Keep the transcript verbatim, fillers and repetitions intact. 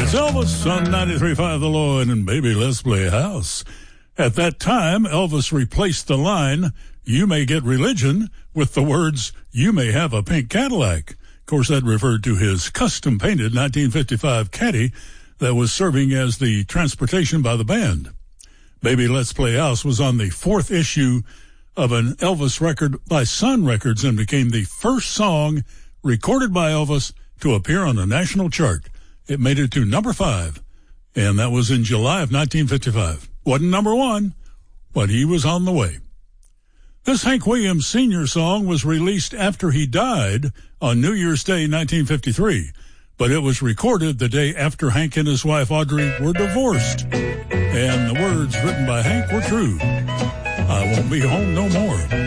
It's Elvis on ninety-three point five The Lloyd and Baby Let's Play House. At that time, Elvis replaced the line, "You may get religion," with the words, "You may have a pink Cadillac." Of course, that referred to his custom-painted nineteen fifty-five Caddy that was serving as the transportation by the band. Baby Let's Play House was on the fourth issue of an Elvis record by Sun Records and became the first song recorded by Elvis to appear on a national chart. It made it to number five, and that was in July of nineteen fifty-five. Wasn't number one, but he was on the way. This Hank Williams Senior song was released after he died on New Year's Day, nineteen fifty-three, but it was recorded the day after Hank and his wife Audrey were divorced, and the words written by Hank were true. I won't be home no more.